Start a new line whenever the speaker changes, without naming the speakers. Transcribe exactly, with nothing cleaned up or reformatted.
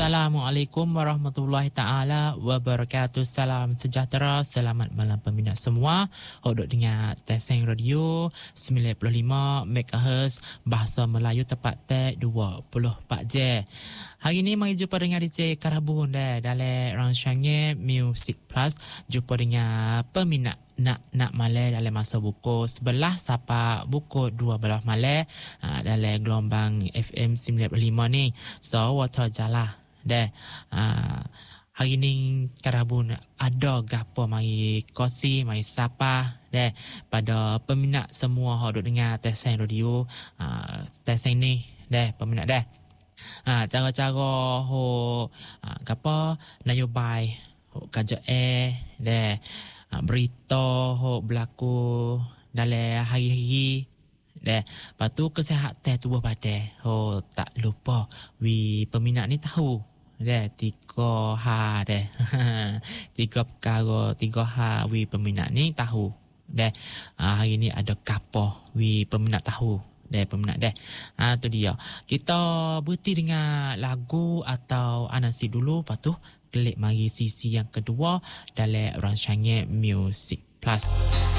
Assalamualaikum warahmatullahi taala wabarakatuh. Salam sejahtera, selamat malam peminat semua. Hodok dengar Teseng Radio sembilan puluh lima megahertz bahasa Melayu tepat tek dua puluh empat jam. Hari ni mari jumpa dengan D J Karabun dah dalam rancangan Music Plus. Jumpa dengan peminat nak nak malam dalam masa buku sebelah sampai buku dua belas malam ha, dalam gelombang F M sembilan puluh lima ni. So water jalah deh. Ha, hari ni Karabun ada gapo mari kosi mari sapa deh pada peminat semua hodok dengar Teseng Radio. Ha, Teseng ni deh peminat deh. Ha, cara-cara ho ha, gapo nayobai ho kerja eh deh. Ha, berita ho berlaku dalam hari-hari deh. Lepas tu kesihatan tubuh badan ho tak lupa wi peminat ni tahu deh tiga ha deh. Tiga perkara tiga ha wi peminat ni tahu deh. Ha, hari ni ada gapo wi peminat tahu deh peminat deh. Ha tu dia. Kita berhenti dengan lagu atau anasi dulu, lepas tu klik mari sisi yang kedua dalam rancangan Music Plus.